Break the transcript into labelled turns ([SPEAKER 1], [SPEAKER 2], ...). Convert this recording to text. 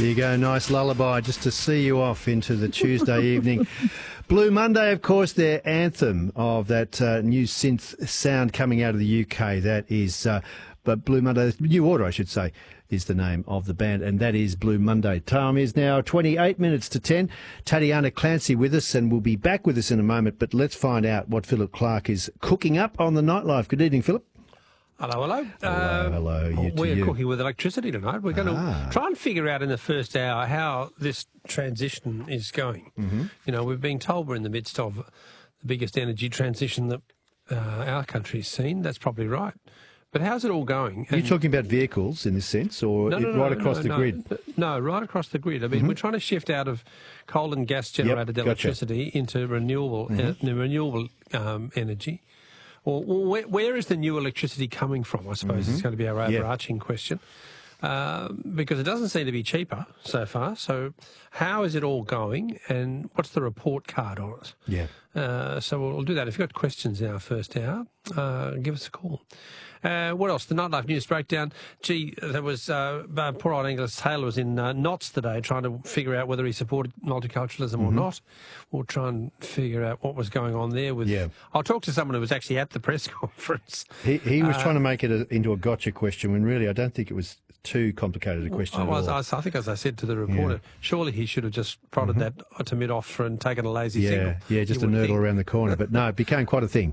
[SPEAKER 1] There you go, nice lullaby just to see you off into the Tuesday evening. Blue Monday, of course, their anthem of that new synth sound coming out of the UK. That is, but Blue Monday, New Order, I should say, is the name of the band, and that is Blue Monday. Time is now 28 minutes to 10. Tatiana Clancy with us, and we'll be back with us in a moment, but let's find out what Philip Clark is cooking up on the nightlife. Good evening, Philip.
[SPEAKER 2] Hello, hello.
[SPEAKER 1] Hello.
[SPEAKER 2] We're cooking with electricity tonight. We're going to try and figure out in the first hour how this transition is going. Mm-hmm. You know, we've been told we're in the midst of the biggest energy transition that our country's seen. That's probably right. But how's it all going?
[SPEAKER 1] Are you talking about vehicles in this sense, or right across the grid?
[SPEAKER 2] No, right across the grid. I mean, we're trying to shift out of coal and gas generated electricity into renewable energy. Or where is the new electricity coming from, I suppose, is going to be our overarching question. Because it doesn't seem to be cheaper so far. So how is it all going, and what's the report card on it?
[SPEAKER 1] Yeah.
[SPEAKER 2] So we'll do that. If you've got questions in our first hour, give us a call. What else? The Nightlife News Breakdown. Gee, there was poor old Angus Taylor was in knots today trying to figure out whether he supported multiculturalism or not. We'll try and figure out what was going on there. I'll talk to someone who was actually at the press conference.
[SPEAKER 1] He was trying to make it into a gotcha question when really I don't think it was too complicated a question at all.
[SPEAKER 2] I think, as I said to the reporter, surely he should have just prodded that to mid-off and taken a lazy single.
[SPEAKER 1] Yeah, just a nurdle around the corner. But no, it became quite a thing.